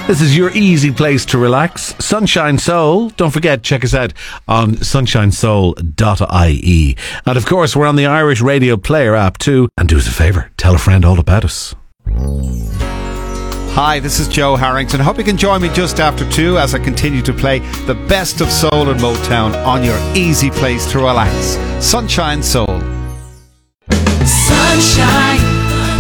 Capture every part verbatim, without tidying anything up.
This is your easy place to relax. Sunshine Soul. Don't forget, check us out on sunshine soul dot I E. And of course, we're on the Irish Radio Player app too. And do us a favour, tell a friend all about us. Hi, this is Joe Harrington. Hope you can join me just after two as I continue to play the best of soul and Motown on your easy place to relax. Sunshine Soul. Sunshine.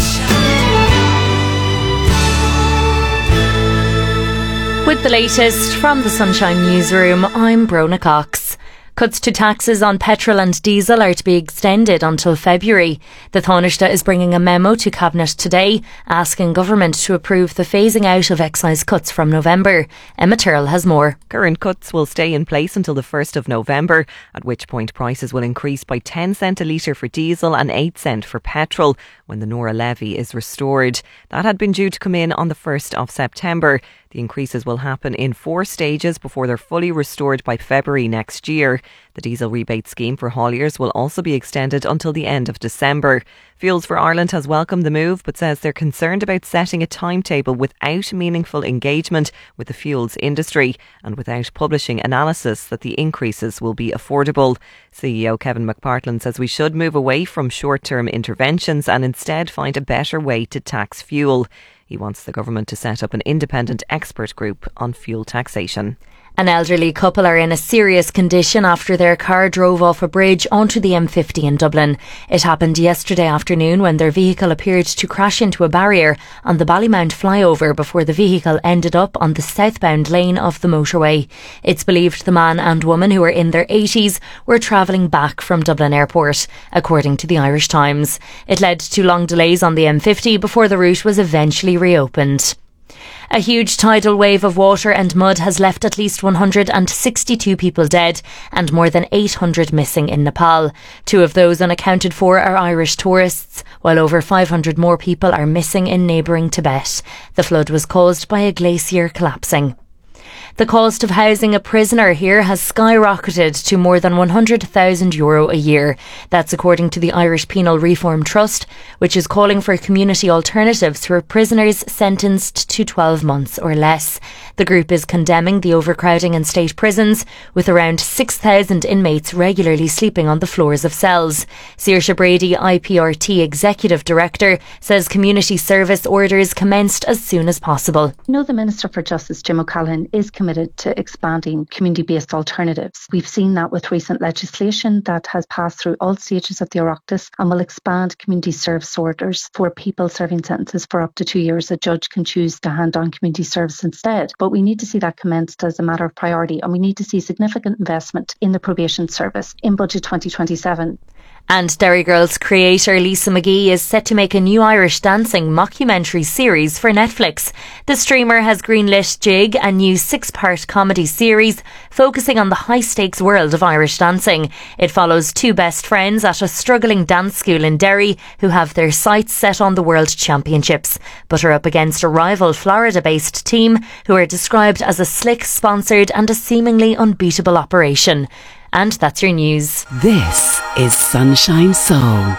With the latest from the Sunshine Newsroom, I'm Brona Cox. Cuts to taxes on petrol and diesel are to be extended until February. The Taoiseach is bringing a memo to Cabinet today, asking government to approve the phasing out of excise cuts from November. Emma Tyrrell has more. Current cuts will stay in place until the first of November, at which point prices will increase by ten cent a litre for diesel and eight cent for petrol when the Nora levy is restored. That had been due to come in on the first of September. The increases will happen in four stages before they're fully restored by February next year. The diesel rebate scheme for hauliers will also be extended until the end of December. Fuels for Ireland has welcomed the move but says they're concerned about setting a timetable without meaningful engagement with the fuels industry and without publishing analysis that the increases will be affordable. C E O Kevin McPartland says we should move away from short-term interventions and instead find a better way to tax fuel. He wants the government to set up an independent expert group on fuel taxation. An elderly couple are in a serious condition after their car drove off a bridge onto the M fifty in Dublin. It happened yesterday afternoon when their vehicle appeared to crash into a barrier on the Ballymount flyover before the vehicle ended up on the southbound lane of the motorway. It's believed the man and woman, who were in their eighties, were travelling back from Dublin Airport, according to the Irish Times. It led to long delays on the M fifty before the route was eventually reopened. A huge tidal wave of water and mud has left at least one hundred sixty-two people dead and more than eight hundred missing in Nepal. Two of those unaccounted for are Irish tourists, while over five hundred more people are missing in neighbouring Tibet. The flood was caused by a glacier collapsing. The cost of housing a prisoner here has skyrocketed to more than one hundred thousand euro a year. That's according to the Irish Penal Reform Trust, which is calling for community alternatives for prisoners sentenced to twelve months or less. The group is condemning the overcrowding in state prisons, with around six thousand inmates regularly sleeping on the floors of cells. Saoirse Brady, I P R T Executive Director, says community service orders commenced as soon as possible. You know, the Minister for Justice, Jim O'Callaghan, is committed to expanding community-based alternatives. We've seen that with recent legislation that has passed through all stages of the Oireachtas and will expand community service orders for people serving sentences for up to two years. A judge can choose to hand on community service instead. But we need to see that commenced as a matter of priority, and we need to see significant investment in the probation service in Budget twenty twenty-seven. And Derry Girls creator Lisa McGee is set to make a new Irish dancing mockumentary series for Netflix. The streamer has greenlit Jig, a new six-part comedy series focusing on the high-stakes world of Irish dancing. It follows two best friends at a struggling dance school in Derry who have their sights set on the World Championships, but are up against a rival Florida-based team who are described as a slick, sponsored and a seemingly unbeatable operation. And that's your news. This is Sunshine Soul.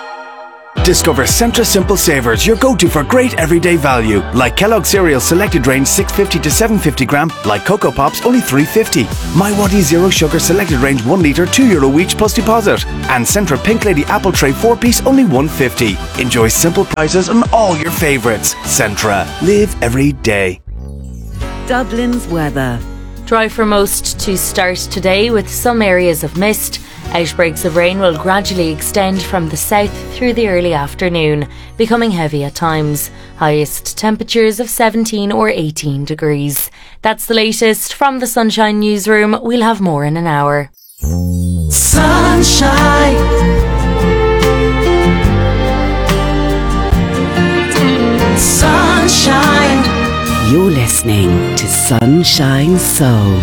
Discover Centra Simple Savers, your go-to for great everyday value. Like Kellogg cereal selected range six fifty to seven fifty gram. Like Cocoa Pops only three fifty. My Waddy Zero Sugar selected range one litre two euro each plus deposit. And Centra Pink Lady Apple Tray four piece only one fifty. Enjoy simple prices on all your favourites. Centra. Live every day. Dublin's weather. Dry for most to start today, with some areas of mist. Outbreaks of rain will gradually extend from the south through the early afternoon, becoming heavy at times. Highest temperatures of seventeen or eighteen degrees. That's the latest from the Sunshine Newsroom. We'll have more in an hour. Sunshine. Sunshine. You're listening to Sunshine Soul.